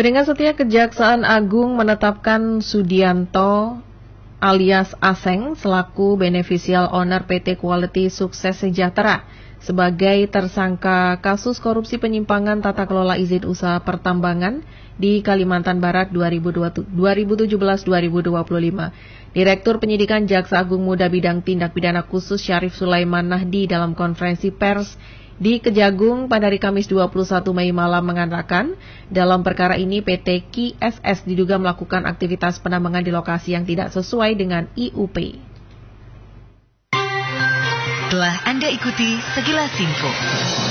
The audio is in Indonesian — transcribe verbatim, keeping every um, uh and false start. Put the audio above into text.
Pendengar setia, Kejaksaan Agung menetapkan Sudianto alias Aseng selaku beneficial owner P T Quality Sukses Sejahtera sebagai tersangka kasus korupsi penyimpangan tata kelola izin usaha pertambangan di Kalimantan Barat dua ribu tujuh belas sampai dua ribu dua puluh lima. Direktur Penyidikan Jaksa Agung Muda Bidang Tindak Pidana Khusus Syarif Sulaiman Nahdi dalam konferensi pers di Kejagung pada hari Kamis dua puluh satu Mei malam mengatakan, dalam perkara ini P T Q S S diduga melakukan aktivitas penambangan di lokasi yang tidak sesuai dengan I U P. Telah Anda ikuti sekilas info.